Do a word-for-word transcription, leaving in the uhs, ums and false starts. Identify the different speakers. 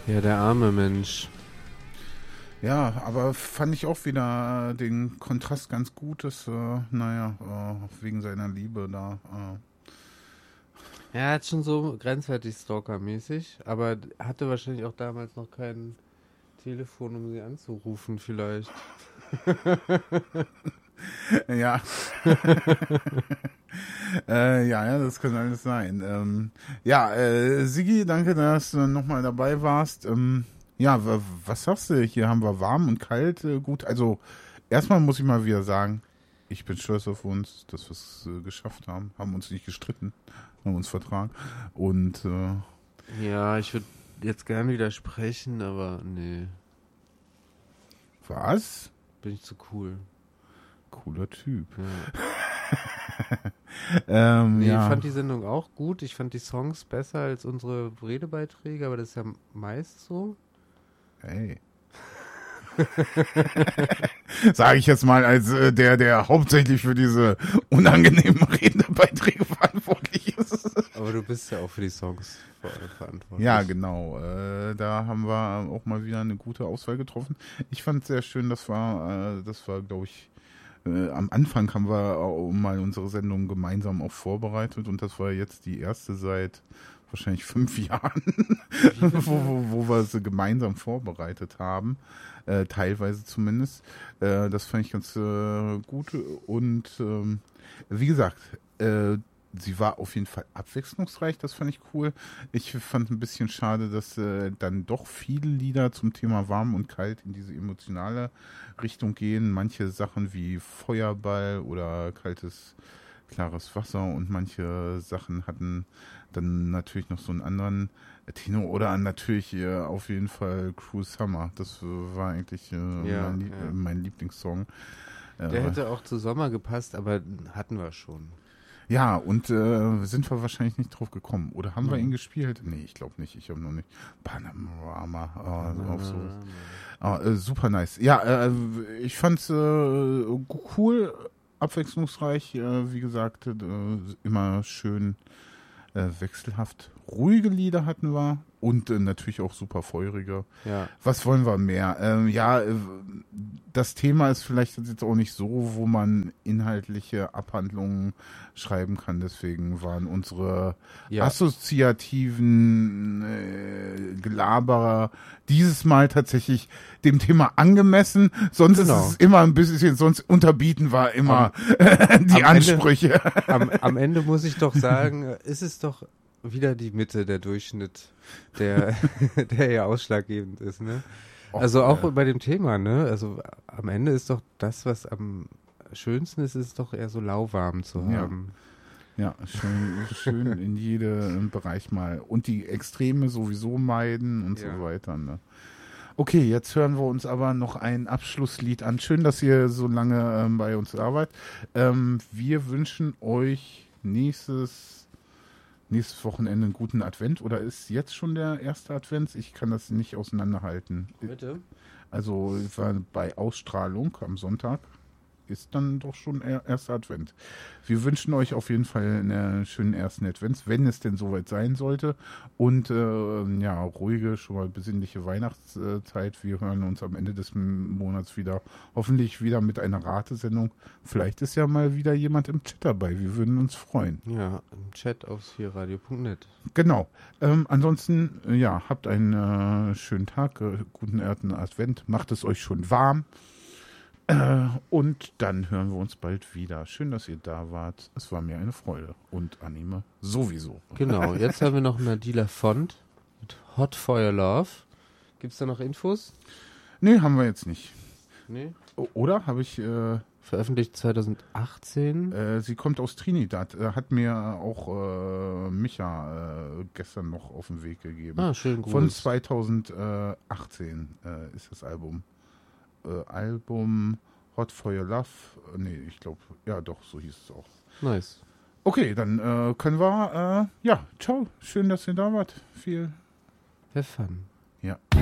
Speaker 1: Ja, der arme Mensch.
Speaker 2: Ja, aber fand ich auch wieder äh, den Kontrast ganz gut, dass, äh, naja, äh, wegen seiner Liebe da. Äh.
Speaker 1: Er hat schon so grenzwertig Stalker-mäßig, aber hatte wahrscheinlich auch damals noch kein Telefon, um sie anzurufen, vielleicht.
Speaker 2: ja. äh, ja, ja, das kann alles sein. Ähm, ja, äh, Sigi, danke, dass du nochmal dabei warst. Ähm, ja, w- was sagst du? Hier haben wir warm und kalt. Äh, gut, also erstmal muss ich mal wieder sagen, ich bin stolz auf uns, dass wir es äh, geschafft haben. Haben uns nicht gestritten, haben uns vertragen. Und äh,
Speaker 1: Ja, ich würde jetzt gerne widersprechen, aber nee,
Speaker 2: was?
Speaker 1: bin ich zu cool.
Speaker 2: Cooler Typ.
Speaker 1: Ja.
Speaker 2: ähm,
Speaker 1: Nee,
Speaker 2: ja.
Speaker 1: ich fand die Sendung auch gut. Ich fand die Songs besser als unsere Redebeiträge, aber das ist ja meist so.
Speaker 2: Hey. Sage ich jetzt mal als äh, der, der hauptsächlich für diese unangenehmen Redebeiträge verantwortlich ist.
Speaker 1: Aber du bist ja auch für die Songs ver verantwortlich.
Speaker 2: Ja, genau. Äh, da haben wir auch mal wieder eine gute Auswahl getroffen. Ich fand es sehr schön, das war, äh, das war, glaube ich, äh, am Anfang haben wir auch mal unsere Sendung gemeinsam auch vorbereitet und das war jetzt die erste seit wahrscheinlich fünf Jahren, wo, wo, wo wir sie gemeinsam vorbereitet haben, äh, teilweise zumindest. Äh, das fand ich ganz äh, gut und ähm, wie gesagt, äh, sie war auf jeden Fall abwechslungsreich, das fand ich cool. Ich fand ein bisschen schade, dass äh, dann doch viele Lieder zum Thema warm und kalt in diese emotionale Richtung gehen. Manche Sachen wie Feuerball oder kaltes, klares Wasser und manche Sachen hatten dann natürlich noch so einen anderen Tenor oder natürlich äh, auf jeden Fall Cruel Summer. Das äh, war eigentlich äh,
Speaker 1: Ja,
Speaker 2: mein, Lieb
Speaker 1: ja.
Speaker 2: mein Lieblingssong.
Speaker 1: Der
Speaker 2: Äh,
Speaker 1: hätte auch zu Sommer gepasst, aber hatten wir schon.
Speaker 2: Ja, und äh, sind wir wahrscheinlich nicht drauf gekommen. Oder haben wir
Speaker 1: Mhm.
Speaker 2: ihn gespielt? Nee, ich glaube nicht. Ich habe noch nicht. Panorama. Oh, auf so. Ah, äh, super nice. Ja, äh, ich fand's äh, cool, abwechslungsreich. Äh, wie gesagt, äh, immer schön äh, wechselhaft. Ruhige Lieder hatten wir und äh, natürlich auch super feurige.
Speaker 1: Ja.
Speaker 2: Was wollen wir mehr? Ähm, ja, äh, das Thema ist vielleicht jetzt auch nicht so, wo man inhaltliche Abhandlungen schreiben kann. Deswegen waren unsere
Speaker 1: Ja.
Speaker 2: assoziativen äh, Gelaberer dieses Mal tatsächlich dem Thema angemessen. Sonst
Speaker 1: Genau.
Speaker 2: ist es immer ein bisschen, sonst unterbieten wir immer
Speaker 1: Am-
Speaker 2: die
Speaker 1: am
Speaker 2: Ansprüche.
Speaker 1: Am, am Ende muss ich doch sagen, äh, ist es doch wieder die Mitte, der Durchschnitt, der, der ja ausschlaggebend ist, ne?
Speaker 2: Och,
Speaker 1: Also auch
Speaker 2: äh,
Speaker 1: bei dem Thema, ne? Also am Ende ist doch das, was am schönsten ist, ist doch eher so lauwarm zu
Speaker 2: Ja.
Speaker 1: haben.
Speaker 2: Ja, schön, schön in jedem Bereich mal. Und die Extreme sowieso meiden und
Speaker 1: Ja.
Speaker 2: so weiter. Ne? Okay, jetzt hören wir uns aber noch ein Abschlusslied an. Schön, dass ihr so lange ähm, bei uns arbeitet. Ähm, wir wünschen euch nächstes, nächstes Wochenende einen guten Advent. Oder ist jetzt schon der erste Advent? Ich kann das nicht auseinanderhalten.
Speaker 1: Bitte?
Speaker 2: Also es war bei Ausstrahlung am Sonntag. Ist dann doch schon er- erster Advent. Wir wünschen euch auf jeden Fall einen schönen ersten Advent, wenn es denn soweit sein sollte. Und äh, ja, ruhige, schon mal besinnliche Weihnachtszeit. Wir hören uns am Ende des M- Monats wieder, hoffentlich wieder mit einer Ratesendung. Vielleicht ist ja mal wieder jemand im Chat dabei. Wir würden uns freuen.
Speaker 1: Ja, im Chat auf vierradio punkt net.
Speaker 2: Genau. Ähm, ansonsten, äh, ja, habt einen äh, schönen Tag, äh, guten ersten Advent. Macht es euch schon warm. Äh, und dann hören wir uns bald wieder. Schön, dass ihr da wart. Es war mir eine Freude. Und Anime sowieso.
Speaker 1: Genau, jetzt haben wir noch Nadila Font mit Hot for Your Love. Gibt's da noch Infos?
Speaker 2: Nee, haben wir jetzt nicht.
Speaker 1: Nee.
Speaker 2: O- Oder habe ich, äh,
Speaker 1: Veröffentlicht zwanzig achtzehn.
Speaker 2: äh, sie kommt aus Trinidad. Äh, hat mir auch äh, Micha äh, gestern noch auf den Weg gegeben.
Speaker 1: Ah, schön Gruß.
Speaker 2: Von zweitausendachtzehn äh, ist das Album. Äh, Album Hot for Your Love. Äh, nee, ich glaube, ja doch, so hieß es auch.
Speaker 1: Nice.
Speaker 2: Okay, dann äh, können wir, äh, ja, ciao. Schön, dass ihr da wart. Viel,
Speaker 1: Have fun.
Speaker 2: ja.